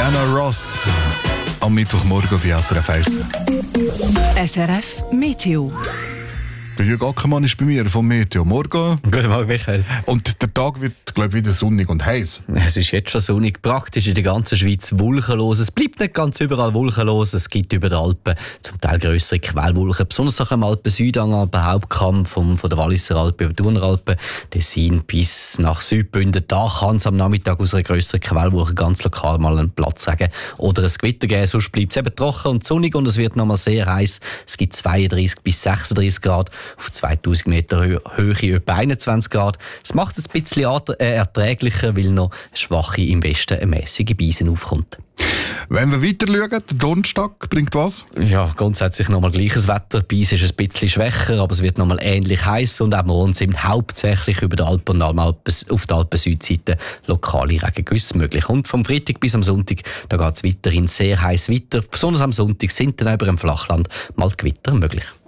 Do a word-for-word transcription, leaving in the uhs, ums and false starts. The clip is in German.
Diana Ross am Mittwochmorgen bei S R F eins. S R F Meteo. Der Jürg Ackermann ist bei mir vom Meteo. Morgen. Guten Morgen, Michael. Und der Tag wird, glaube ich, wieder sonnig und heiß. Es ist jetzt schon sonnig, praktisch in der ganzen Schweiz wolkenlos. Es bleibt nicht ganz überall wolkenlos. Es gibt über den Alpen zum Teil grössere Quellwolken. Besonders auch im Alpen-Südangalpen, Hauptkamm vom, von der Walliser Alpe über die Thuneralpen, Tessin bis nach Südbünden. Da kann es am Nachmittag aus einer grösseren Quellwolke ganz lokal mal einen Platzregen oder ein Gewitter geben. Sonst bleibt es eben trocken und sonnig und es wird nochmal sehr heiß. Es gibt zweiunddreißig bis sechsunddreißig Grad. Auf zweitausend Meter Höhe, Höhe etwa einundzwanzig Grad. Es macht es ein bisschen erträglicher, weil noch schwache im Westen eine mäßige Beisen aufkommt. Wenn wir weiter schauen, der Donnerstag bringt was? Ja, grundsätzlich nochmal gleiches Wetter. Bei uns ist es ein bisschen schwächer, aber es wird nochmal ähnlich heiß und auch morgen sind hauptsächlich über die Alpen und auf der Alpen-Südseite lokale Regengüsse möglich. Und vom Freitag bis am Sonntag, da geht es weiterhin sehr heiß weiter. Besonders am Sonntag sind dann über dem Flachland mal Gewitter möglich.